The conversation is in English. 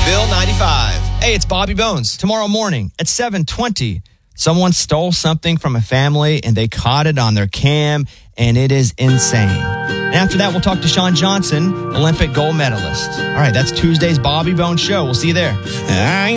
Bill 95. Hey, it's Bobby Bones. Tomorrow morning at 7:20, someone stole something from a family and they caught it on their cam, and it is insane. And after that, we'll talk to Sean Johnson, Olympic gold medalist. All right, that's Tuesday's Bobby Bones Show. We'll see you there.